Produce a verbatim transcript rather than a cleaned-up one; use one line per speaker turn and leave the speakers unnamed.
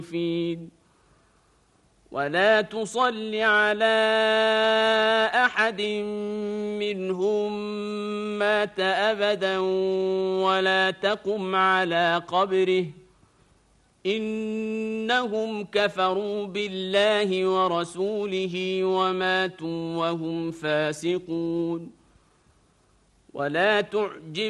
ولا تصل على أحد منهم مات أبدا ولا تقم على قبره إنهم كفروا بالله ورسوله وماتوا وهم فاسقون. ولا تعجب